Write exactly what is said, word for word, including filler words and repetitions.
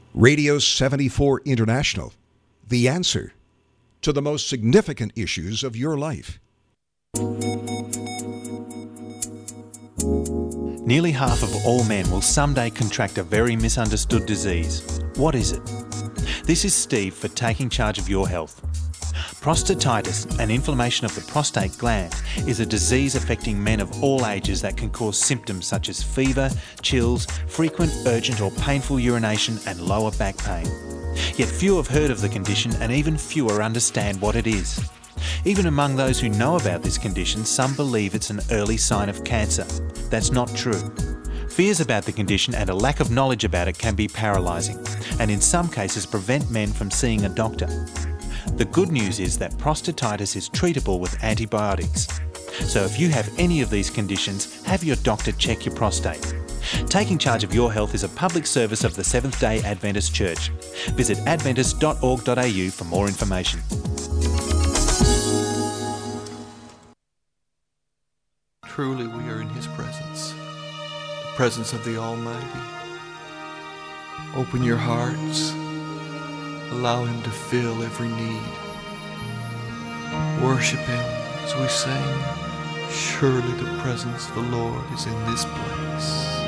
Radio seventy-four International, the answer to the most significant issues of your life. Nearly half of all men will someday contract a very misunderstood disease. What is it? This is Steve for Taking Charge of Your Health. Prostatitis, an inflammation of the prostate gland, is a disease affecting men of all ages that can cause symptoms such as fever, chills, frequent, urgent or painful urination and lower back pain. Yet few have heard of the condition and even fewer understand what it is. Even among those who know about this condition, some believe it's an early sign of cancer. That's not true. Fears about the condition and a lack of knowledge about it can be paralysing, and in some cases prevent men from seeing a doctor. The good news is that prostatitis is treatable with antibiotics. So if you have any of these conditions, have your doctor check your prostate. Taking Charge of Your Health is a public service of the Seventh-day Adventist Church. Visit adventist dot org dot a u for more information. Truly we are in His presence, the presence of the Almighty. Open your hearts. Allow Him to fill every need. Worship Him as we sing, surely the presence of the Lord is in this place.